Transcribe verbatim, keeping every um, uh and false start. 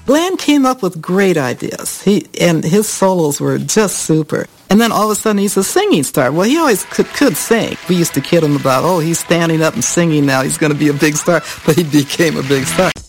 Glenn came up with great ideas. He and his solos were just super. And then all of a sudden he's a singing star. Well, he always could, could sing. We used to kid him about, oh, he's standing up and singing now. He's going to be a big star. But he became a big star.